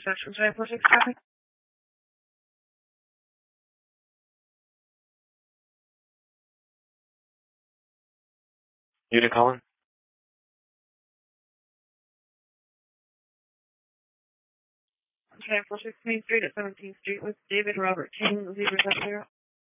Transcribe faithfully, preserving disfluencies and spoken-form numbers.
Section seven four six traffic. Unit calling? seven four six Main Street at seventeenth Street with David Robert King, Zebra Zero.